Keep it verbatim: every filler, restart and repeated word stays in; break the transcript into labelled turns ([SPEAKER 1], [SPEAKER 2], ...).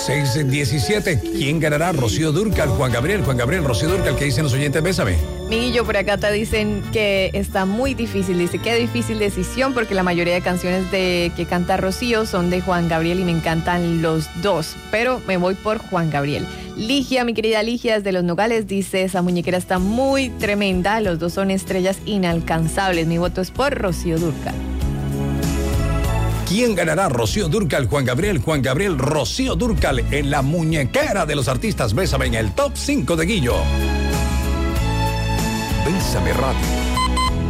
[SPEAKER 1] seis diecisiete. ¿Quién ganará? Rocío Dúrcal, Juan Gabriel. Juan Gabriel, Rocío Dúrcal, ¿qué dicen los oyentes? Bésame.
[SPEAKER 2] Miguillo, por acá te dicen que está muy difícil. Dice, qué difícil decisión porque la mayoría de canciones de que canta Rocío son de Juan Gabriel y me encantan los dos. Pero me voy por Juan Gabriel. Ligia, mi querida Ligia, desde Los Nogales, dice, esa muñequera está muy tremenda. Los dos son estrellas inalcanzables. Mi voto es por Rocío Dúrcal.
[SPEAKER 1] ¿Quién ganará? Rocío Dúrcal, Juan Gabriel, Juan Gabriel, Rocío Dúrcal en la muñequera de los artistas. Bésame en el top cinco de Guillo. Bésame Radio.